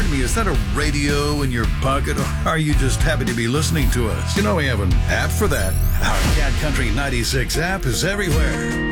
Pardon me, is that a radio in your pocket, or are you just happy to be listening to us? You know we have an app for that. Our Cat Country 96 app is everywhere.